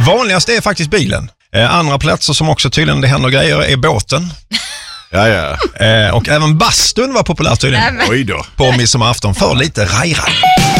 Vanligast är faktiskt bilen. Andra platser som också tydligen det händer grejer är båten. Ja. Och även bastun var populär tydligen. Oj då. På midsommarafton för lite raj-raj.